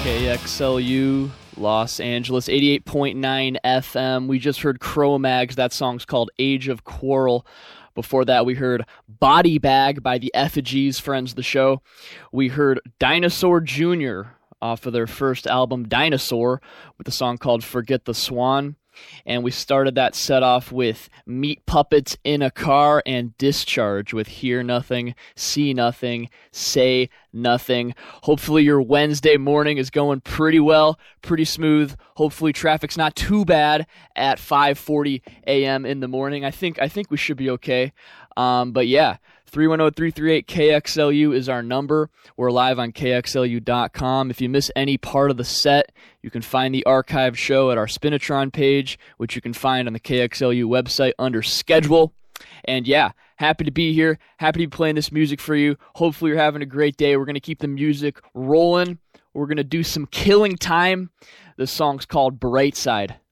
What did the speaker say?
KXLU, Los Angeles, 88.9 FM. We just heard Cro-Mags. That song's called Age of Quarrel. Before that, we heard Body Bag by the Effigies, friends of the show. We heard Dinosaur Jr. off of their first album, Dinosaur, with a song called Forget the Swan. And we started that set off with Meat Puppets in a Car and Discharge with Hear Nothing, See Nothing, Say Nothing. Hopefully your Wednesday morning is going pretty well, pretty smooth. Hopefully traffic's not too bad at 5:40 a.m. in the morning. I think we should be okay. But yeah, 310-338-KXLU is our number. We're live on KXLU.com. If you miss any part of the set, you can find the archived show at our Spinatron page, which you can find on the KXLU website under Schedule. And yeah, happy to be here. Happy to be playing this music for you. Hopefully you're having a great day. We're going to keep the music rolling. We're going to do some Killing Time. This song's called Bright Side.